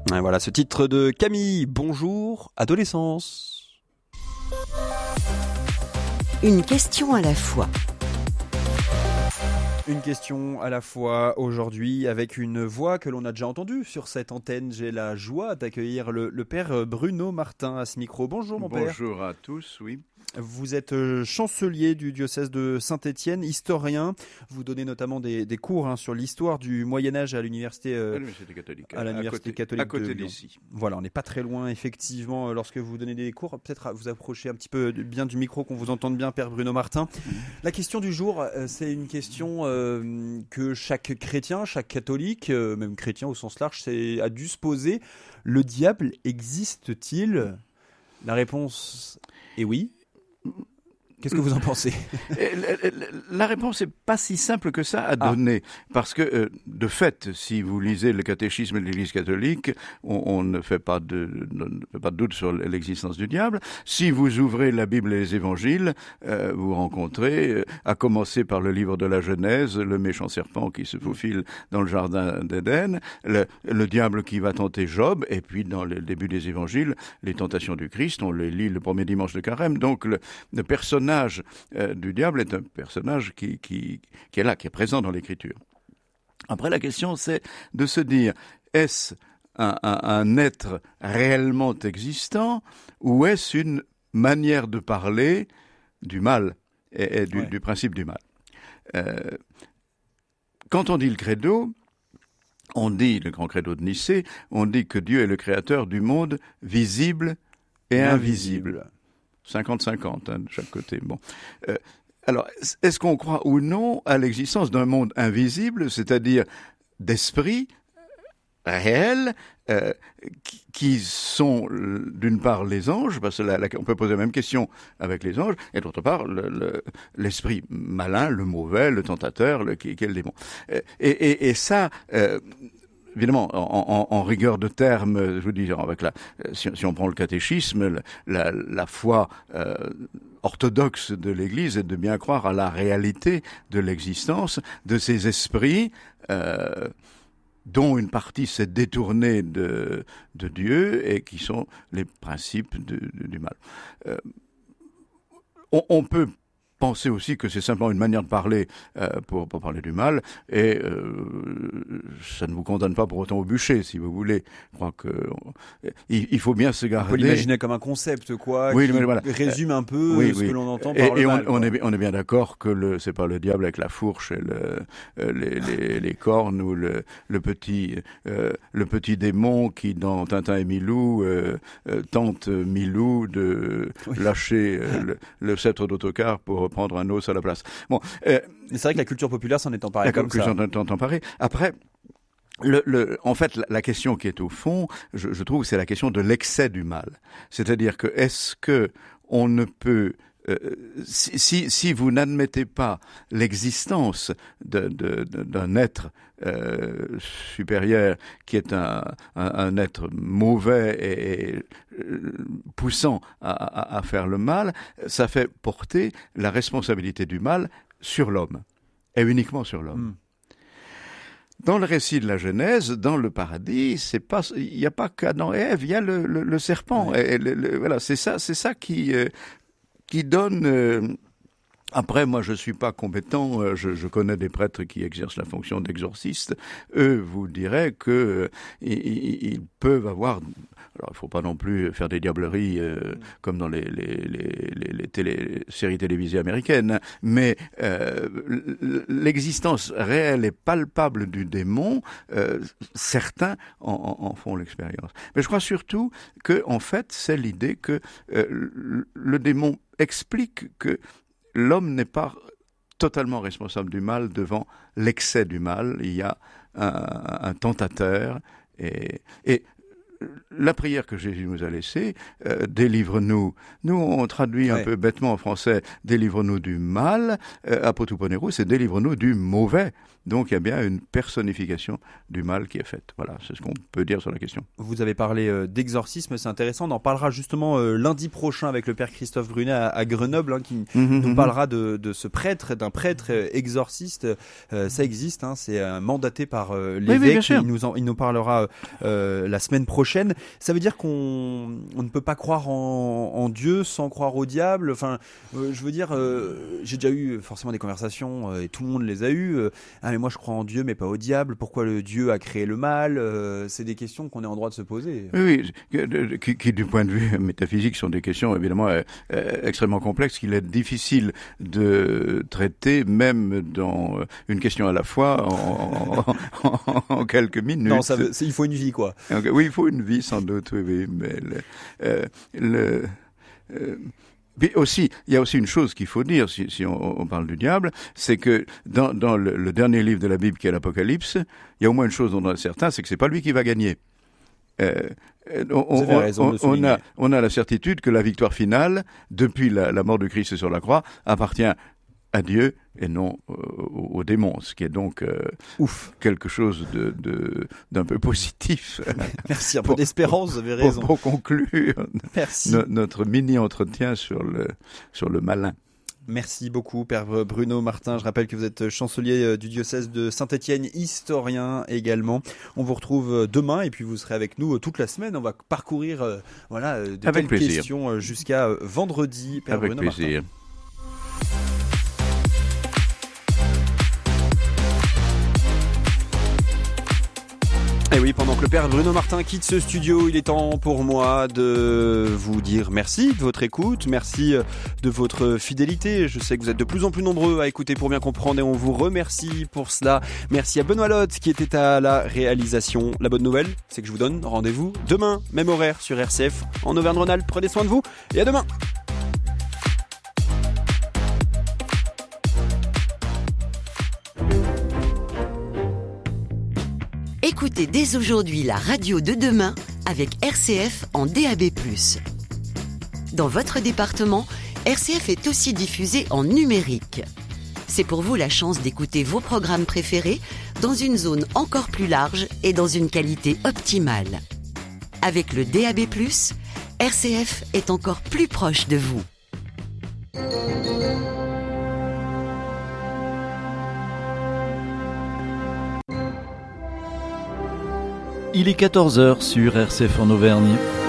Et voilà ce titre de Camille. Bonjour, adolescence. Une question à la fois. Une question à la fois aujourd'hui avec une voix que l'on a déjà entendue sur cette antenne. J'ai la joie d'accueillir le père Bruno Martin à ce micro. Bonjour mon père. Bonjour à tous, oui. Vous êtes chancelier du diocèse de Saint-Étienne, historien. Vous donnez notamment des cours sur l'histoire du Moyen-Âge à l'université catholique. À l'université catholique à côté de Lyon. d'ici. Voilà, on n'est pas très loin effectivement lorsque vous donnez des cours. Peut-être vous approchez un petit peu bien du micro, qu'on vous entende bien, père Bruno Martin. La question du jour, c'est une question que chaque chrétien, chaque catholique, même chrétien au sens large, a dû se poser. Le diable existe-t-il ? La réponse est oui. Qu'est-ce que vous en pensez ? La réponse n'est pas si simple que ça à donner, parce que de fait, si vous lisez le catéchisme de l'Église catholique, on ne fait pas de doute sur l'existence du diable. Si vous ouvrez la Bible et les évangiles, vous rencontrez, à commencer par le livre de la Genèse, le méchant serpent qui se faufile dans le jardin d'Éden, le diable qui va tenter Job, et puis dans le début des évangiles, les tentations du Christ, on les lit le premier dimanche de Carême. Donc le personnage du diable est un personnage qui est là, qui est présent dans l'Écriture. Après, la question, c'est de se dire, est-ce un être réellement existant ou est-ce une manière de parler du mal et du principe du mal ? Quand on dit le credo, on dit, le grand credo de Nicée, on dit que Dieu est le créateur du monde visible et invisible. 50-50 de chaque côté. Bon. Alors, est-ce qu'on croit ou non à l'existence d'un monde invisible, c'est-à-dire d'esprits réels qui sont d'une part les anges, parce que on peut poser la même question avec les anges, et d'autre part l'esprit malin, le mauvais, le tentateur, qui est le démon. Et ça... Évidemment, en rigueur de termes, je vous dis, si on prend le catéchisme, la foi orthodoxe de l'Église est de bien croire à la réalité de l'existence de ces esprits dont une partie s'est détournée de Dieu et qui sont les principes du mal. On peut penser aussi que c'est simplement une manière de parler pour parler du mal, et ça ne vous condamne pas pour autant au bûcher, si vous voulez. Je crois que il faut bien se garder. On peut l'imaginer comme un concept, quoi, oui, qui voilà. résume un peu ce que l'on entend par le mal. On est bien d'accord que c'est pas le diable avec la fourche et les cornes, ou le petit démon qui, dans Tintin et Milou, tente Milou de lâcher le sceptre d'autocar pour prendre un os à la place. Bon, c'est vrai que la culture populaire s'en est emparée comme ça. Après, en fait, la question qui est au fond, je trouve, c'est la question de l'excès du mal. C'est-à-dire que est-ce que on ne peut si vous n'admettez pas l'existence d'un être supérieur qui est un être mauvais et poussant à faire le mal, ça fait porter la responsabilité du mal sur l'homme, et uniquement sur l'homme. Dans le récit de la Genèse, dans le paradis, il n'y a pas qu'Adam et Ève, il y a le serpent. Ouais. Et voilà, c'est ça qui donne. Après, moi, je suis pas compétent. Je connais des prêtres qui exercent la fonction d'exorciste. Eux vous diraient que ils peuvent avoir. Alors, il faut pas non plus faire des diableries comme dans les séries télévisées américaines, mais l'existence réelle et palpable du démon, certains en font l'expérience. Mais je crois surtout que, en fait, c'est l'idée que le démon explique que l'homme n'est pas totalement responsable du mal devant l'excès du mal. Il y a un tentateur et la prière que Jésus nous a laissée, délivre-nous. Nous, on traduit un peu bêtement en français, délivre-nous du mal. Apotuponero, c'est délivre-nous du mauvais. Donc, il y a bien une personnification du mal qui est faite. Voilà, c'est ce qu'on peut dire sur la question. Vous avez parlé d'exorcisme, c'est intéressant. On en parlera justement lundi prochain avec le père Christophe Brunet à Grenoble, qui nous parlera de ce prêtre, d'un prêtre exorciste. Ça existe, c'est mandaté par l'évêque. Il nous parlera la semaine prochaine. Ça veut dire qu'on ne peut pas croire en Dieu sans croire au diable. Enfin, je veux dire, j'ai déjà eu forcément des conversations et tout le monde les a eues. Mais moi je crois en Dieu mais pas au diable. Pourquoi le Dieu a créé le mal? C'est des questions qu'on est en droit de se poser. Oui, qui du point de vue métaphysique sont des questions évidemment extrêmement complexes qu'il est difficile de traiter même dans une question à la fois en quelques minutes. Non, il faut une vie quoi. Oui, il faut une vie sans doute, oui, mais puis aussi, il y a aussi une chose qu'il faut dire, si on parle du diable, c'est que dans le dernier livre de la Bible qui est l'Apocalypse, il y a au moins une chose dont on est certain, c'est que c'est pas lui qui va gagner. On a la certitude que la victoire finale, depuis la mort de Christ sur la croix, appartient à Dieu et non aux démons, ce qui est donc quelque chose d'un peu positif. Merci, un peu d'espérance, vous avez raison. Pour conclure notre mini-entretien sur le malin. Merci beaucoup, Père Bruno Martin. Je rappelle que vous êtes chancelier du diocèse de Saint-Étienne, historien également. On vous retrouve demain et puis vous serez avec nous toute la semaine. On va parcourir de quelques questions jusqu'à vendredi, Père Bruno Martin. Avec plaisir. Et oui, pendant que le père Bruno Martin quitte ce studio, il est temps pour moi de vous dire merci de votre écoute, merci de votre fidélité. Je sais que vous êtes de plus en plus nombreux à écouter pour bien comprendre et on vous remercie pour cela. Merci à Benoît Lotte qui était à la réalisation. La bonne nouvelle, c'est que je vous donne rendez-vous demain, même horaire sur RCF en Auvergne-Rhône-Alpes. Prenez soin de vous et à demain. Écoutez dès aujourd'hui la radio de demain avec RCF en DAB+. Dans votre département, RCF est aussi diffusé en numérique. C'est pour vous la chance d'écouter vos programmes préférés dans une zone encore plus large et dans une qualité optimale. Avec le DAB+, RCF est encore plus proche de vous. Il est 14h sur RCF en Auvergne.